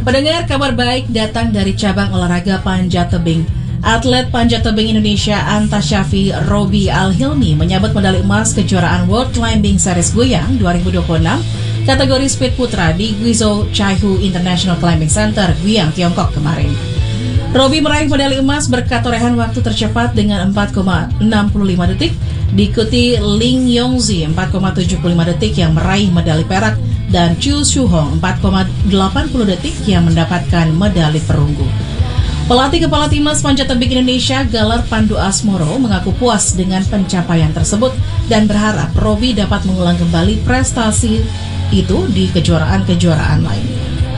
Pendengar, kabar baik datang dari cabang olahraga panjat tebing. Atlet panjat tebing Indonesia Anta Syafi Robi Al-Hilmi menyabet medali emas kejuaraan World Climbing Series Goyang 2026 kategori speed putra di Guizhou Chaihu International Climbing Center, Guiyang, Tiongkok kemarin. Robi meraih medali emas berkat torehan waktu tercepat dengan 4,65 detik, diikuti Ling Yongzi 4,75 detik yang meraih medali perak dan Chu Shuhong 4,80 detik yang mendapatkan medali perunggu. Pelatih Kepala Timnas Panjat Tebing Indonesia Galar Pandu Asmoro mengaku puas dengan pencapaian tersebut dan berharap Robi dapat mengulang kembali prestasi itu di kejuaraan-kejuaraan lainnya.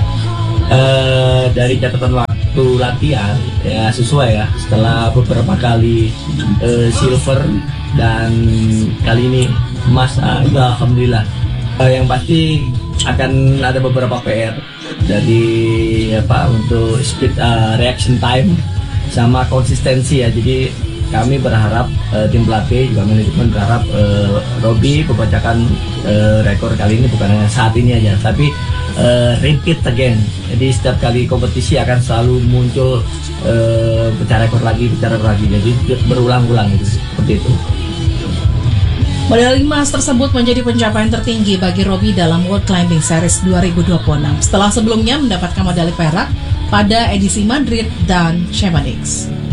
Dari catatan waktu latihan ya sesuai ya, setelah beberapa kali silver dan kali ini emas, alhamdulillah. Yang pasti akan ada beberapa PR dari untuk speed reaction time sama konsistensi ya. Jadi kami berharap tim pelatih juga manajemen berharap Robi membacakan rekor kali ini bukan hanya saat ini aja, tapi repeat again. Jadi setiap kali kompetisi akan selalu muncul pecah rekor lagi. Jadi berulang-ulang itu seperti itu. Medali emas tersebut menjadi pencapaian tertinggi bagi Robi dalam World Climbing Series 2026 setelah sebelumnya mendapatkan medali perak pada edisi Madrid dan Chamonix.